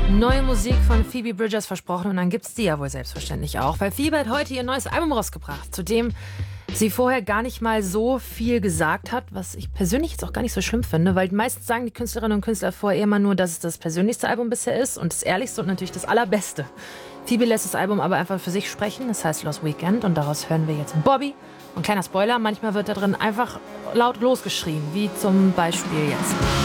Neue Musik von Phoebe Bridgers versprochen und dann gibt's die ja wohl selbstverständlich auch, weil Phoebe hat heute ihr neues Album rausgebracht, zu dem sie vorher gar nicht mal so viel gesagt hat, was ich persönlich jetzt auch gar nicht so schlimm finde, weil meistens sagen die Künstlerinnen und Künstler vorher immer nur, dass es das persönlichste Album bisher ist und das ehrlichste und natürlich das allerbeste. Phoebe lässt das Album aber einfach für sich sprechen, das heißt Lost Weekend und daraus hören wir jetzt Bobby. Und kleiner Spoiler, manchmal wird da drin einfach laut losgeschrien, wie zum Beispiel jetzt.